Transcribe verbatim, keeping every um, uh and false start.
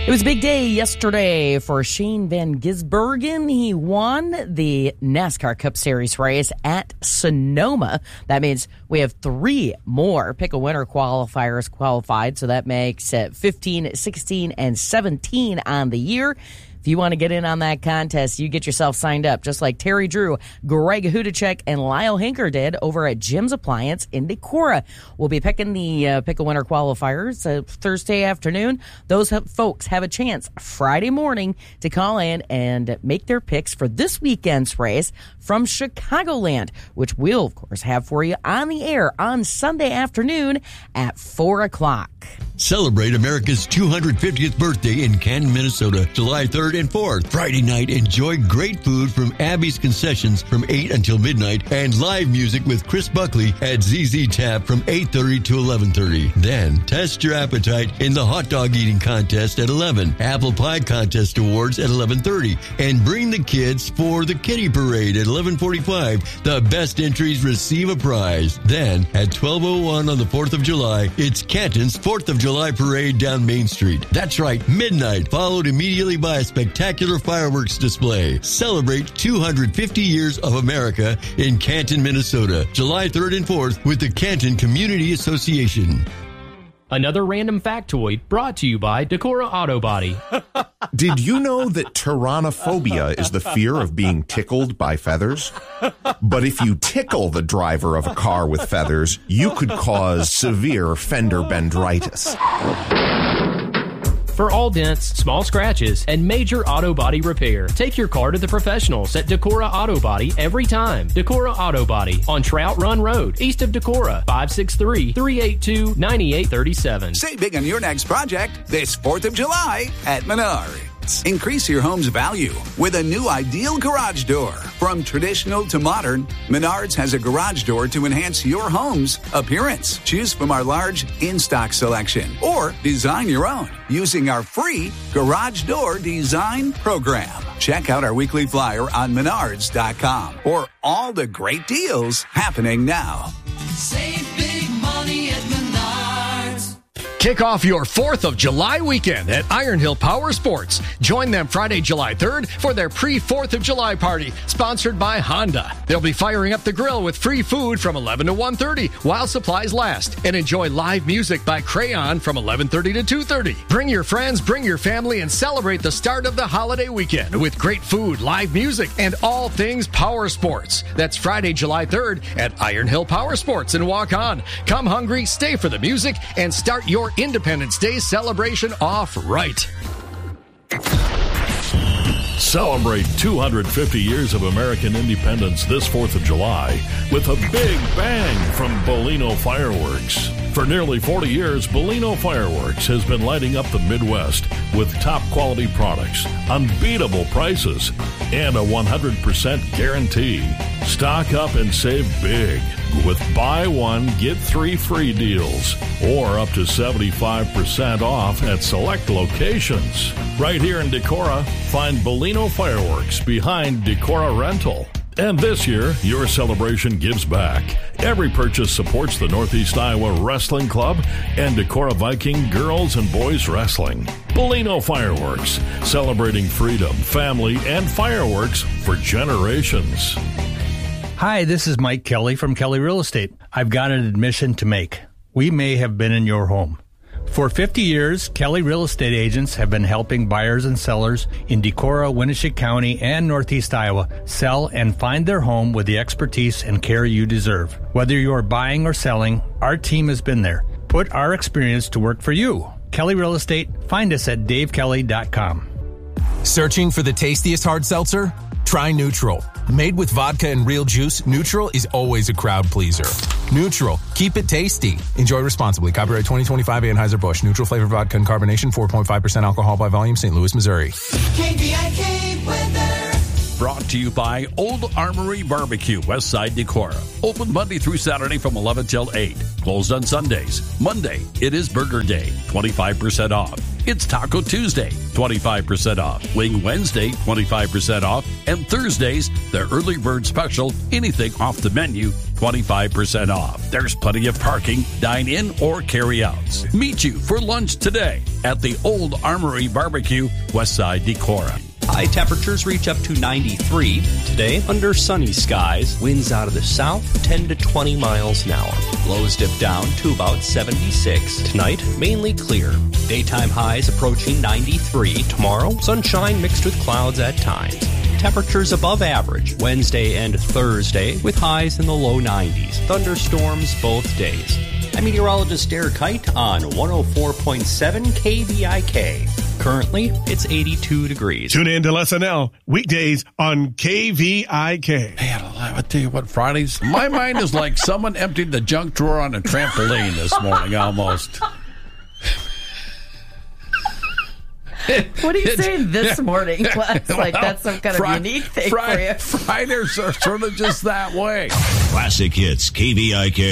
It was a big day yesterday for Shane Van Gisbergen. He won the NASCAR Cup Series race at Sonoma. That means we have three more pick-a-winner qualifiers qualified, so that makes it fifteen, sixteen, and seventeen on the year. If you want to get in on that contest, you get yourself signed up, just like Terry Drew, Greg Hudacek, and Lyle Hinker did over at Jim's Appliance in Decorah. We'll be picking the uh, pick-a-winner qualifiers uh, Thursday afternoon. Those ha- folks have a chance Friday morning to call in and make their picks for this weekend's race from Chicagoland, which we'll, of course, have for you on the air on Sunday afternoon at four o'clock. Celebrate America's two hundred fiftieth birthday in Canton, Minnesota, July third and fourth. Friday night, enjoy great food from Abby's Concessions from eight until midnight and live music with Chris Buckley at Z Z Tap from eight thirty to eleven thirty. Then, test your appetite in the hot dog eating contest at eleven, Apple Pie Contest Awards at eleven thirty, and bring the kids for the Kitty Parade at eleven forty-five. The best entries receive a prize. Then, at twelve oh one on the fourth of July, it's Canton's fourth of July Parade down Main Street. That's right, midnight, followed immediately by a spectacular fireworks display. Celebrate two hundred fifty years of America in Canton, Minnesota, July third and fourth with the Canton Community Association. Another random factoid brought to you by Decorah Auto Body. Did you know that tyrannophobia is the fear of being tickled by feathers? But if you tickle the driver of a car with feathers, you could cause severe fender bendritis. For all dents, small scratches, and major auto body repair, take your car to the professionals at Decorah Auto Body every time. Decorah Auto Body on Trout Run Road, east of Decorah, five six three, three eight two, nine eight three seven. Save big on your next project this fourth of July at Menards. Increase your home's value with a new ideal garage door. From traditional to modern, Menards has a garage door to enhance your home's appearance. Choose from our large in-stock selection or design your own using our free Garage Door Design Program. Check out our weekly flyer on menards dot com or all the great deals happening now. Save big money at Menards. Kick off your fourth of July weekend at Iron Hill Power Sports. Join them Friday, July third for their pre-fourth of July party, sponsored by Honda. They'll be firing up the grill with free food from eleven to one thirty while supplies last, and enjoy live music by Crayon from eleven thirty to two thirty. Bring your friends, bring your family, and celebrate the start of the holiday weekend with great food, live music, and all things power sports. That's Friday, July third at Iron Hill Power Sports in Walk On. Come hungry, stay for the music, and start your Independence Day celebration off right. Celebrate two hundred fifty years of American independence this fourth of July with a big bang from Bolino Fireworks. For nearly forty years, Bolino Fireworks has been lighting up the Midwest with top quality products, unbeatable prices, and a one hundred percent guarantee. Stock up and save big with buy one, get three free deals or up to seventy-five percent off at select locations. Right here in Decorah, find Bolino Fireworks behind Decorah Rental. And this year, your celebration gives back. Every purchase supports the Northeast Iowa Wrestling Club and Decorah Viking Girls and Boys Wrestling. Bolino Fireworks, celebrating freedom, family, and fireworks for generations. Hi, this is Mike Kelly from Kelly Real Estate. I've got an admission to make. We may have been in your home. For fifty years, Kelly Real Estate agents have been helping buyers and sellers in Decorah, Winneshiek County, and Northeast Iowa sell and find their home with the expertise and care you deserve. Whether you're buying or selling, our team has been there. Put our experience to work for you. Kelly Real Estate, find us at dave kelly dot com. Searching for the tastiest hard seltzer? Try Neutral. Made with vodka and real juice, Neutral is always a crowd pleaser. Neutral. Keep it tasty. Enjoy responsibly. Copyright twenty twenty-five Anheuser-Busch. Neutral flavored vodka and carbonation, four point five percent alcohol by volume, Saint Louis, Missouri. K B I K weather. Brought to you by Old Armory Barbecue, Westside Decorah. Open Monday through Saturday from eleven till eight. Closed on Sundays. Monday, it is Burger Day, twenty-five percent off. It's Taco Tuesday, twenty-five percent off. Wing Wednesday, twenty-five percent off. And Thursdays, the early bird special, anything off the menu, twenty twenty-five percent off. There's plenty of parking, dine-in, or carry-outs. Meet you for lunch today at the Old Armory Barbecue, Westside Decorah. High temperatures reach up to ninety-three. Today, under sunny skies, winds out of the south, ten to twenty miles an hour. Lows dip down to about seventy-six. Tonight, mainly clear. Daytime highs approaching ninety-three. Tomorrow, sunshine mixed with clouds at times. Temperatures above average Wednesday and Thursday with highs in the low nineties. Thunderstorms both days. I'm meteorologist Derek Kite on one oh four point seven K V I K. Currently, it's eighty-two degrees. Tune in to S N L weekdays on K V I K. Man, I'll tell you what, Fridays, my mind is like someone emptied the junk drawer on a trampoline this morning almost. What are you saying this morning, Wes? Like, well, that's some kind of fri- unique thing fri- for you. Fridays are sort of just that way. Classic hits, K V I K.